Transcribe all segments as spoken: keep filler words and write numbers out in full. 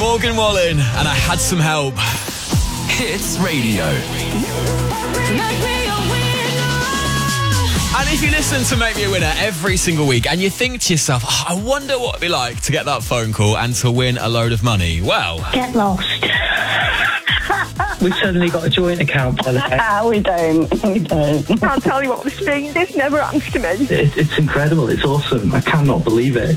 Morgan Wallen, and I Had Some Help. Hits Radio. And if you listen to Make Me a Winner every single week and you think to yourself, oh, I wonder what it'd be like to get that phone call and to win a load of money. Well, get lost. We've suddenly got a joint account, by the way. we don't. We don't. I can't tell you what this thing. This never happens to me. It, it's incredible. It's awesome. I cannot believe it.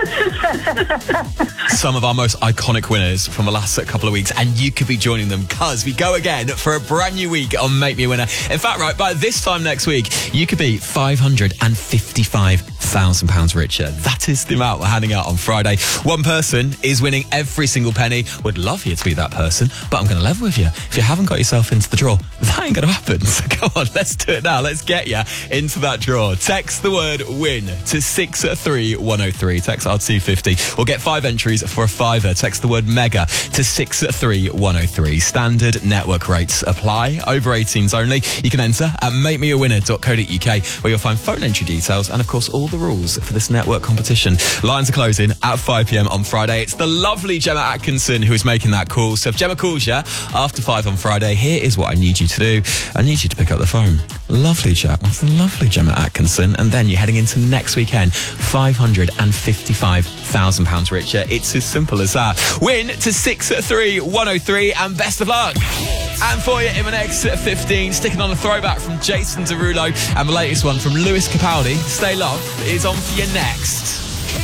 Some of our most iconic winners from the last couple of weeks, and you could be joining them because we go again for a brand new week on Make Me a Winner. In fact, right, by this time next week, you could be five hundred fifty-five thousand pounds richer. That is the amount we're handing out on Friday. One person is winning every single penny. Would love you to be that person, but I'm going to level with you. If you haven't got yourself into the draw, that ain't going to happen. So come on, let's do it now. Let's get you into that draw. Text the word WIN to six three one oh three. Text R two fifty. We'll get five entries for a fiver. Text the word MEGA to six three one oh three. Standard network rates apply. Over eighteens only. You can enter at make me a winner dot co dot uk, where you'll find phone entry details and, of course, all the rules for this network competition. Lines are closing at five p m on Friday. It's the lovely Gemma Atkinson who is making that call. So if Gemma calls you after five on Friday, here is what I need you to do. I need you to pick up the phone. Lovely chat with the lovely Gemma Atkinson. And then you're heading into next weekend, five hundred fifty-five thousand pounds richer. It's as simple as that. Win to six three one oh three, and best of luck. And for you in the next fifteen, sticking on a throwback from Jason Derulo, and the latest one from Lewis Capaldi, Stay Love, is on for you next.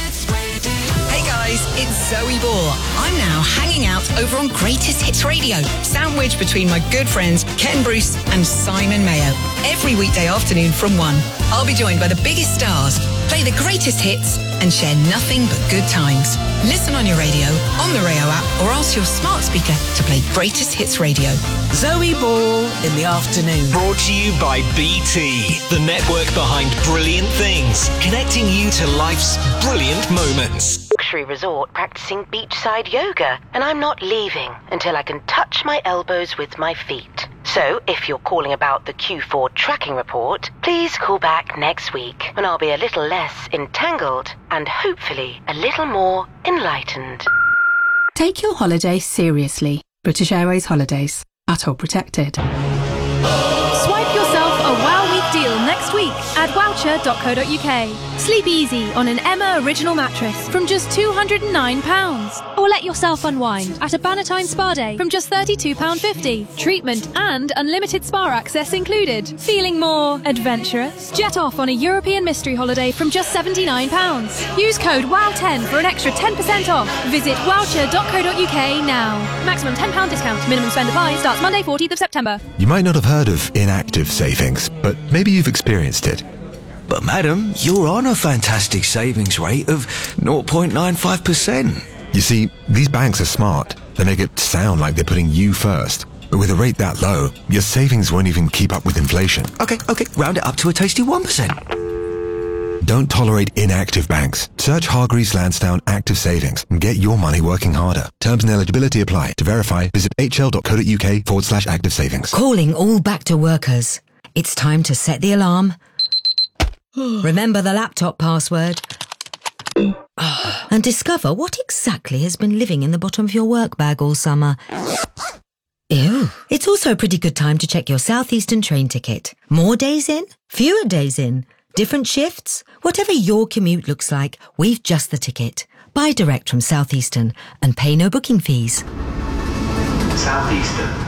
Hey guys, it's Zoe Ball. I'm now hanging out over on Greatest Hits Radio, sandwiched between my good friends Ken Bruce and Simon Mayo. Every weekday afternoon from one, I'll be joined by the biggest stars, play the greatest hits, and share nothing but good times. Listen on your radio, on the Rayo app, or ask your smart speaker to play Greatest Hits Radio. Zoe Ball in the afternoon. Brought to you by B T, the network behind brilliant things, connecting you to life's brilliant moments. Luxury resort practicing beachside yoga, and I'm not leaving until I can touch my elbows with my feet. So, if you're calling about the Q four tracking report, please call back next week when I'll be a little less entangled and hopefully a little more enlightened. Take your holiday seriously. British Airways Holidays. At all protected. Swipe yourself a Wow Week deal next week at wowcher dot co dot uk. Sleep easy on an Emma Original mattress from just two hundred and nine pounds. Or let yourself unwind at a Bannatyne Spa Day from just thirty-two pounds fifty. Treatment and unlimited spa access included. Feeling more adventurous? Jet off on a European mystery holiday from just seventy-nine pounds. Use code wow ten for an extra ten percent off. Visit wowcher dot co dot uk now. Maximum ten pounds discount. Minimum spend applies. Starts Monday fourteenth of September. You might not have heard of inactive savings, but maybe you've experienced it. But madam, you're on a fantastic savings rate of zero point nine five percent. You see, these banks are smart. They make it sound like they're putting you first. But with a rate that low, your savings won't even keep up with inflation. Okay, okay, round it up to a tasty one percent. Don't tolerate inactive banks. Search Hargreaves Lansdown Active Savings and get your money working harder. Terms and eligibility apply. To verify, visit hl dot co dot uk forward slash active savings. Calling all back to workers. It's time to set the alarm. Remember the laptop password. And discover what exactly has been living in the bottom of your work bag all summer. Ew. It's also a pretty good time to check your Southeastern train ticket. More days in? Fewer days in? Different shifts? Whatever your commute looks like, we've just the ticket. Buy direct from Southeastern and pay no booking fees. Southeastern.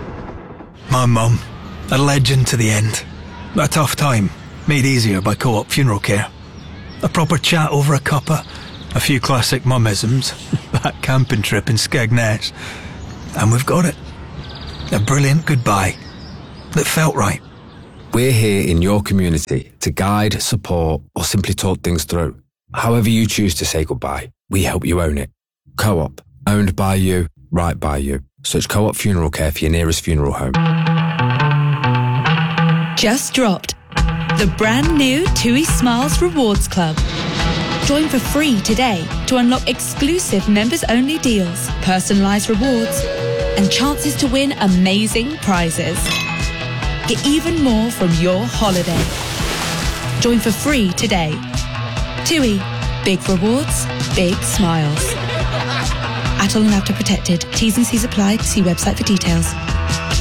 My mum, a legend to the end. A tough time, made easier by Co-op Funeral Care. A proper chat over a cuppa, a few classic mummisms, that camping trip in Skegness, and we've got it. A brilliant goodbye that felt right. We're here in your community to guide, support, or simply talk things through. However you choose to say goodbye, we help you own it. Co-op, owned by you, right by you. Search Co-op Funeral Care for your nearest funeral home. Just dropped. The brand new TUI Smiles Rewards Club. Join for free today to unlock exclusive members-only deals, personalised rewards, and chances to win amazing prizes. Get even more from your holiday. Join for free today. TUI. Big rewards, big smiles. Atoll and Apta protected. T's and C's apply. See website for details.